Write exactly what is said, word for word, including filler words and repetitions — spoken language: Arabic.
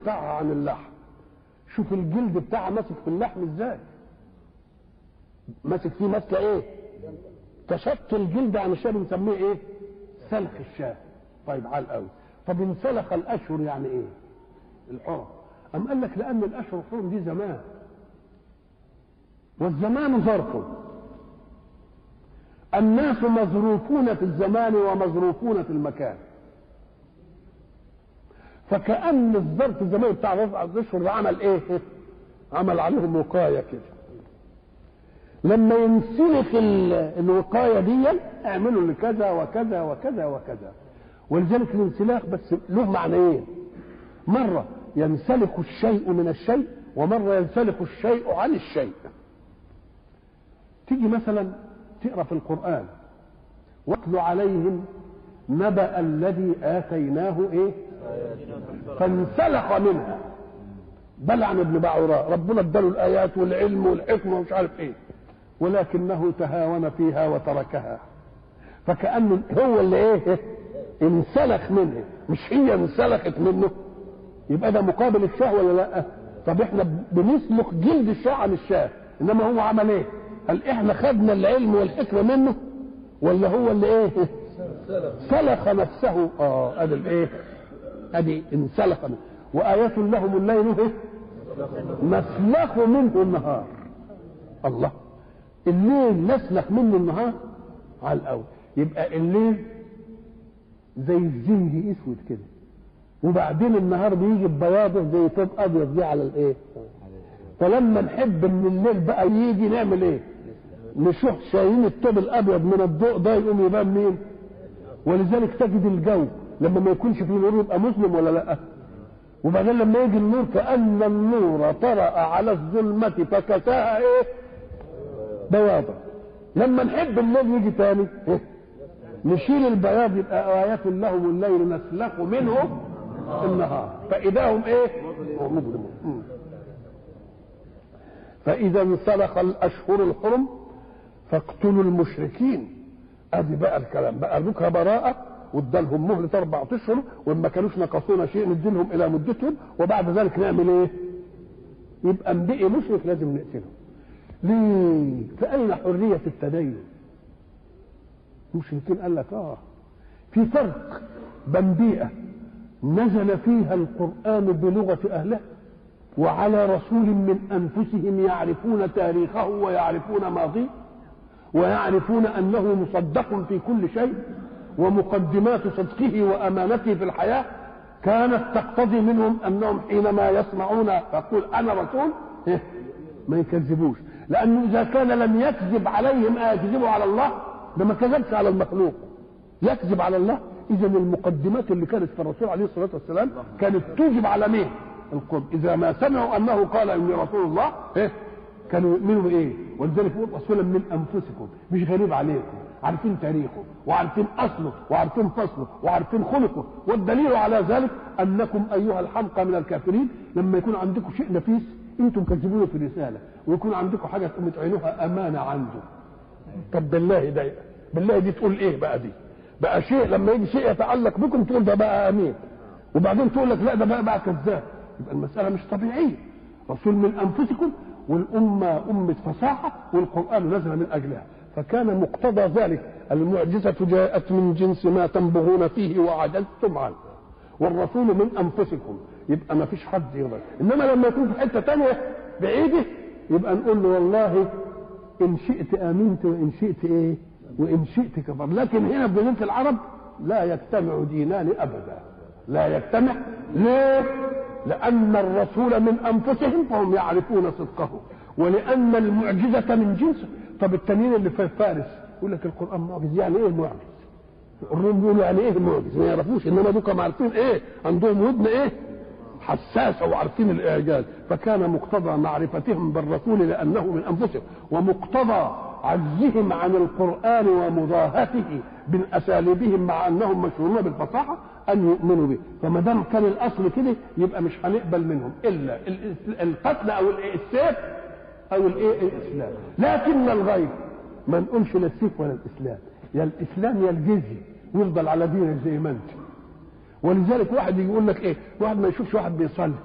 بتاعها عن اللحم. شوف الجلد بتاعها ماسك في اللحم ازاي، ماسك فيه ماسكه ايه؟ تشط الجلد عن الشاه بنسميه ايه؟ سلخ الشاه. طيب عال قوي. طب انسلخ الاشهر يعني ايه؟ الحرم. ام قال لك لان الاشهر الحرم دي زمان، والزمان ظرف، الناس مظروفون في الزمان ومظروفون في المكان، فكأن الظرف الزماني بتاع رفع الاشهر عمل ايه؟ عمل عليهم وقايه كده. لما ينسلخ الوقايه دي اعملوا لكذا وكذا وكذا وكذا. ولذلك الانسلاخ بس له معنيين، مره ينسلخ الشيء من الشيء، ومره ينسلخ الشيء عن الشيء. تيجي مثلا تقرا في القران واتل عليهم نبأ الذي آتيناه ايه؟ فانسلخ منها. بلعن ابن بعوراء ربنا اداله الايات والعلم والحكمه ومش عارف ايه، ولكنه تهاون فيها وتركها، فكأنه هو اللي ايه؟ انسلخ منه، مش هي انسلخت منه. يبقى ده مقابل الشاه ولا لا؟ طب احنا بنسلخ جلد الشاه عن الشاه، انما هو عمل ايه؟ هل احنا خدنا العلم والحكمه منه ولا هو اللي ايه؟ سلخ نفسه. اه ادي الايه؟ ادي انسلخ منه. وآيات لهم الليل ايه؟ نسلخ منه النهار. الله، الليل نسلخ منه النهار على الاول. يبقى الليل زي الزنج اسود كده، وبعدين النهار بيجي ببياضه زي طوب ابيض دي على الايه. فلما نحب ان الليل بقى يجي نعمل ايه؟ نشوف شايلين الطوب الابيض من الضوء ده يقوم يبان مين. ولذلك تجد الجو لما ما يكونش فيه نور يبقى مظلم ولا لا؟ وبعدين لما يجي النور كأن النور طرأ على الظلمة فكساها ايه؟ بياضا. لما نحب الليل يجي تاني إيه؟ نشيل البياض، يبقى آيات لهم الليل نسلخ منه النهار فإذا هم ايه؟ مظلمون. فإذا انسلخ الأشهر الحرم فاقتلوا المشركين. ادي بقى الكلام بقى، ذكر براءة وادالهم مهلة اربع اشهر، وما كانوش نقصونا شيء نديلهم الى مدتهم، وبعد ذلك نعمل ايه؟ يبقى مبقي مشرك لازم نقتله. ليه؟ فأين حرية التدين؟ مشركين قال لك اه في فرق بين بيئة نزل فيها القرآن بلغة أهله، وعلى رسول من أنفسهم يعرفون تاريخه ويعرفون ماضيه ويعرفون أنه مصدق في كل شيء، ومقدمات صدقه وأمانته في الحياة كانت تقتضي منهم أنهم حينما يسمعون يقول أنا رسول ما يكذبوش، لأنه إذا كان لم يكذب عليهم أيكذبوا على الله؟ ده ما كذبش على المخلوق، يكذب على الله. إذا المقدمات اللي كانت في الرسول عليه الصلاة والسلام كانت توجب على مين؟ القرب. إذا ما سمعوا أنه قال إني رسول الله إيه؟ كانوا يؤمنوا بايه؟ ولذلك يقول رسولا من انفسكم، مش غريب عليكم، عارفين تاريخه وعارفين اصله وعارفين فصله وعارفين خلقه. والدليل على ذلك انكم ايها الحمقى من الكافرين لما يكون عندكم شيء نفيس انتم كذبونه في الرساله، ويكون عندكم حاجه تقوم تعينوها امانه عنده. طب بالله ده بالله دي تقول ايه بقى؟ دي بقى شيء لما يجي شيء يتعلق بكم تقول ده بقى امين، وبعدين تقول لك لا ده بقى بقى كذاب. يبقى المساله مش طبيعيه. رسول من انفسكم، والأمة أمة فصاحة، والقرآن نزل من أجلها، فكان مقتضى ذلك المعجزة جاءت من جنس ما تنبغون فيه وعجزتم عنه، والرسول من أنفسكم، يبقى ما فيش حد يقدر. إنما لما يكون في حتة تانية بعيدة يبقى نقول له والله إن شئت آمنت وإن شئت إيه وإن شئت كفر. لكن هنا في جزيرة العرب لا يجتمع دينان أبدا، لا يجتمع. ليه؟ لأن الرسول من أنفسهم فهم يعرفون صدقه، ولأن المعجزة من جنسه. طب التانيين اللي في فارس يقول لك القرآن معجز، يعني إيه معجز؟ الروم بيقولوا يعني إيه معجز؟ ما يعرفوش، إنما دوكم عارفين إيه؟ عندهم ودن إيه؟ حساسة وعارفين الإعجاز. فكان مقتضى معرفتهم بالرسول لأنه من أنفسهم، ومقتضى عجزهم عن القرآن ومضاهته من أساليبهم مع أنهم مشهورون بالفصاحة أن يؤمنوا به. فما دام كان الأصل كده يبقى مش هنقبل منهم إلا القتل أو السيف أو الإيه الإسلام. لكن الغيب ما نقولش لا السيف ولا الإسلام، يا الإسلام يا الجزية، ويفضل على دينك زي ما أنت. ولذلك واحد يقول لك إيه؟ واحد ما يشوفش واحد بيصلي